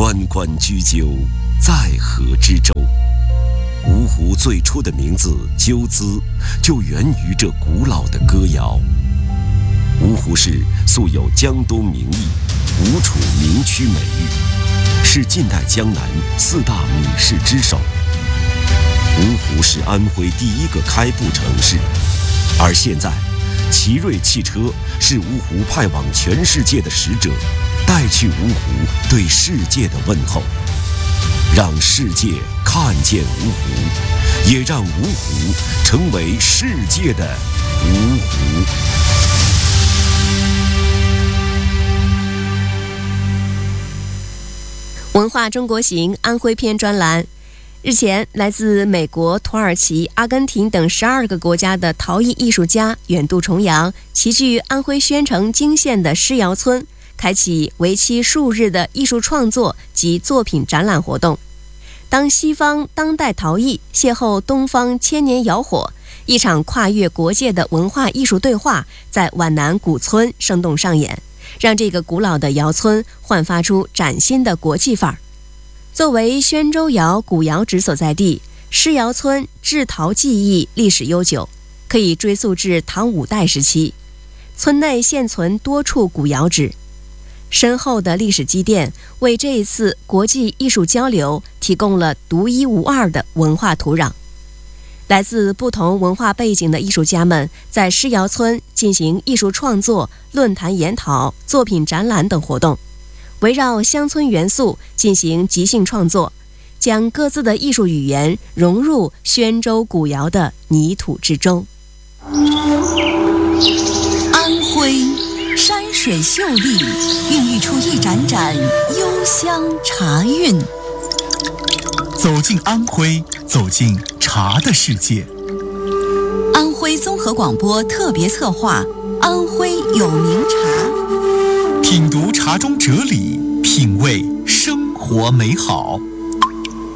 关关雎鸠，在河之洲。芜湖最初的名字鸠兹，就源于这古老的歌谣。芜湖市素有江东名邑、吴楚名区美誉，是近代江南4大米市之首。芜湖是安徽第一个开埠城市，而现在，奇瑞汽车是芜湖派往全世界的使者，带去芜湖对世界的问候，让世界看见芜湖，也让芜湖成为世界的芜湖。 文化中国行安徽篇专栏。日前，来自美国、土耳其、阿根廷等12个国家的陶艺艺术家远渡重洋，齐聚安徽宣城泾县的施窑村，开启为期数日的艺术创作及作品展览活动。当西方当代陶艺邂逅东方千年窑火，一场跨越国界的文化艺术对话在皖南古村生动上演，让这个古老的窑村焕发出崭新的国际范儿。作为宣州窑古窑址所在地，施窑村制陶技艺历史悠久，可以追溯至唐5代时期。村内现存多处古窑址，深厚的历史积淀为这一次国际艺术交流提供了独一无二的文化土壤。来自不同文化背景的艺术家们在施窑村进行艺术创作、论坛研讨、作品展览等活动，围绕乡村元素进行即兴创作，将各自的艺术语言融入宣州古窑的泥土之中。 安徽山水秀丽，孕育出一盏盏幽香茶韵。 走进安徽，走进茶的世界。 安徽综合广播特别策划《安徽有名茶》， 品读茶中哲理，品味生活美好。